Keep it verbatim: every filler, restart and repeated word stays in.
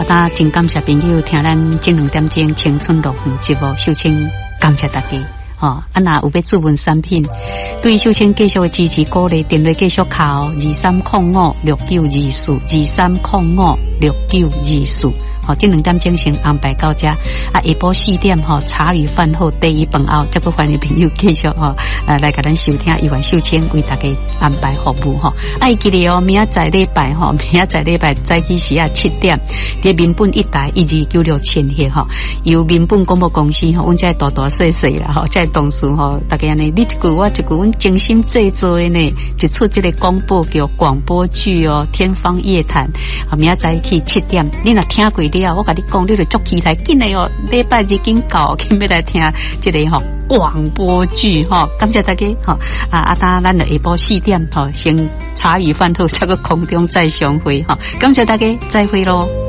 大真感谢朋友听咱这两点钟青春乐园节目，秀清感谢大家。哦，啊那有要注文产品，对秀清继续的支持鼓励，电话继续敲二三零五六九二四二三零五六九二四。好，这两点钟先安排到这，啊，下晡四点吼，茶余饭后第一饭后，再个欢迎朋友继续吼，呃，来甲咱收听一万秀清为大家安排服务吼。啊，记得哦，明仔载礼拜吼，明仔载礼拜早起时啊七点，伫民本一台一二九六千赫吼，由民本广播公司吼，阮这大大细细啦吼，这同事吼，大家安尼你一句我一句，阮精心制作的呢，就出这个广播叫广播剧哦，天方夜谭。啊，明仔早起七点，你若听过我跟你讲，你就足期待，紧来哦！礼拜日紧到，今要来听这个吼广播剧吼，感谢大家吼啊！啊，当咱就下晡四点吼，先茶余饭后，这个空中再相会吼，感谢大家，再会咯。